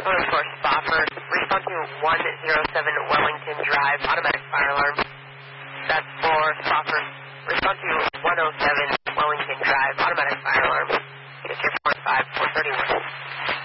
for Spofford. Respond to 107 Wellington Drive, automatic fire alarm. That's for Spofford. Respond to 107 Wellington Drive, automatic fire alarm. It's your 45431.